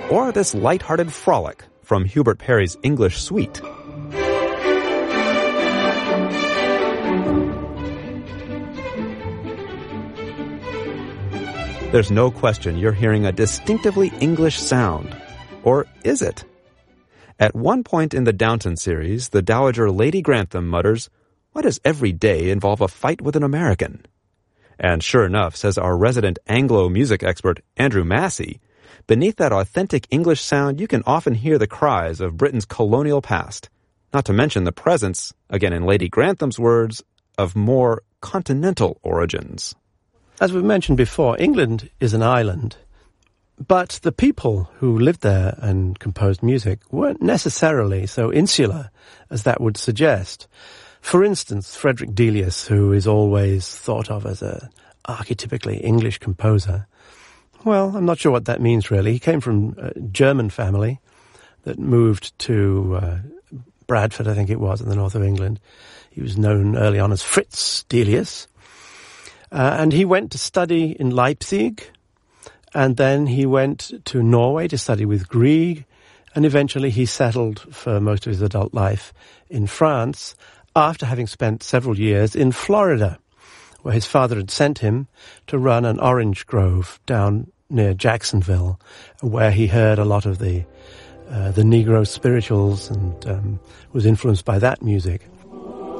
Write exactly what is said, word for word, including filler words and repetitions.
or this light-hearted frolic from Hubert Parry's English Suite? There's no question you're hearing a distinctively English sound. Or is it? At one point in the Downton series, the Dowager Lady Grantham mutters, "Why does every day involve a fight with an American?" And sure enough, says our resident Anglo music expert Andrew Massey, beneath that authentic English sound you can often hear the cries of Britain's colonial past, not to mention the presence, again in Lady Grantham's words, of more continental origins. As we've mentioned before, England is an island, but the people who lived there and composed music weren't necessarily so insular as that would suggest. For instance, Frederick Delius, who is always thought of as an archetypically English composer, well, I'm not sure what that means really. He came from a German family that moved to uh, Bradford, I think it was, in the north of England. He was known early on as Fritz Delius. Uh, and he went to study in Leipzig, and then he went to Norway to study with Grieg, and eventually he settled for most of his adult life in France after having spent several years in Florida, where his father had sent him to run an orange grove down near Jacksonville, where he heard a lot of the uh, the Negro spirituals and um, was influenced by that music.